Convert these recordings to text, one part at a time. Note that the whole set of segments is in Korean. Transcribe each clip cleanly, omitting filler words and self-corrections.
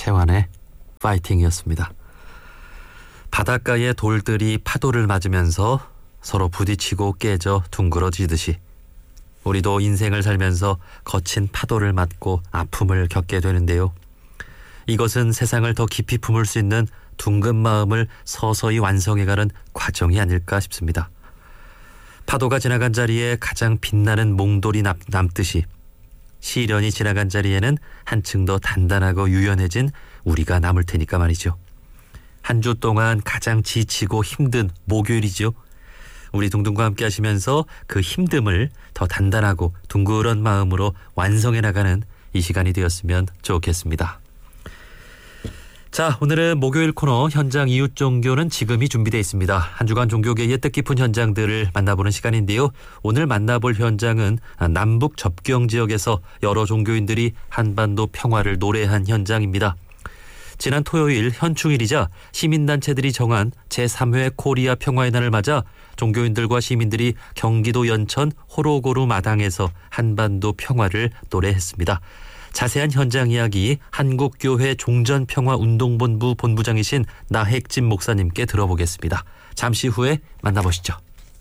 태환의 파이팅이었습니다. 바닷가의 돌들이 파도를 맞으면서 서로 부딪히고 깨져 둥그러지듯이 우리도 인생을 살면서 거친 파도를 맞고 아픔을 겪게 되는데요. 이것은 세상을 더 깊이 품을 수 있는 둥근 마음을 서서히 완성해가는 과정이 아닐까 싶습니다. 파도가 지나간 자리에 가장 빛나는 몽돌이 남듯이 시련이 지나간 자리에는 한층 더 단단하고 유연해진 우리가 남을 테니까 말이죠. 한 주 동안 가장 지치고 힘든 목요일이죠. 우리 둥둥과 함께 하시면서 그 힘듦을 더 단단하고 둥그런 마음으로 완성해 나가는 이 시간이 되었으면 좋겠습니다. 자, 오늘은 목요일 코너 현장 이웃 종교는 지금이 준비되어 있습니다. 한 주간 종교계의 뜻깊은 현장들을 만나보는 시간인데요. 오늘 만나볼 현장은 남북 접경 지역에서 여러 종교인들이 한반도 평화를 노래한 현장입니다. 지난 토요일 현충일이자 시민단체들이 정한 제3회 코리아 평화의 날을 맞아 종교인들과 시민들이 경기도 연천 호로고루 마당에서 한반도 평화를 노래했습니다. 자세한 현장 이야기 한국교회 종전평화운동본부 본부장이신 나핵진 목사님께 들어보겠습니다. 잠시 후에 만나보시죠.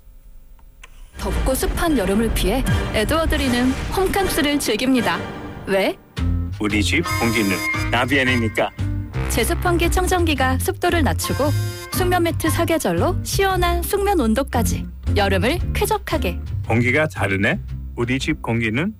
덥고 습한 여름을 피해 에드워드리는 홈캉스를 즐깁니다. 왜? 우리 집 공기는 나비안이니까. 제습 환기 청정기가 습도를 낮추고 숙면 매트 사계절로 시원한 숙면 온도까지 여름을 쾌적하게. 공기가 다르네. 우리 집 공기는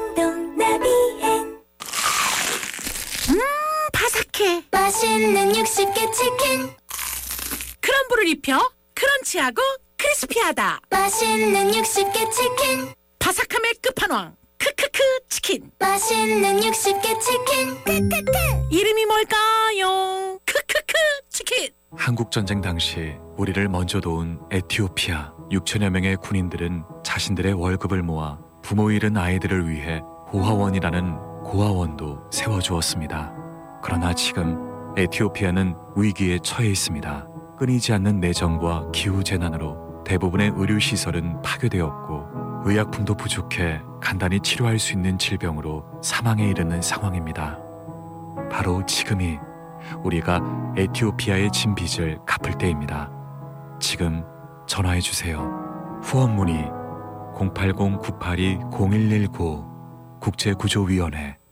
바삭해. 맛있는 60개 치킨. 크럼블을 입혀 크런치하고 크리스피하다. 맛있는 60개 치킨. 바삭함의 끝판왕 크크크 치킨. 맛있는 60개 치킨. 크크크. 이름이 뭘까요? 크크크 치킨. 한국전쟁 당시 우리를 먼저 도운 에티오피아 6천여 명의 군인들은 자신들의 월급을 모아 부모 잃은 아이들을 위해 고아원이라는 고아원도 세워주었습니다. 그러나 지금 에티오피아는 위기에 처해 있습니다. 끊이지 않는 내전과 기후재난으로 대부분의 의료시설은 파괴되었고 의약품도 부족해 간단히 치료할 수 있는 질병으로 사망에 이르는 상황입니다. 바로 지금이 우리가 에티오피아의 진 빚을 갚을 때입니다. 지금 전화해주세요. 후원 문의 080-982-0119 국제구조위원회